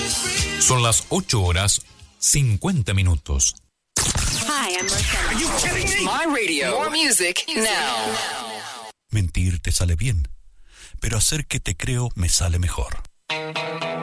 Son las 8:50. Hi, I'm Rochelle. Are you kidding me? My radio. More music now. Mentir te sale bien, pero hacer que te creo me sale mejor.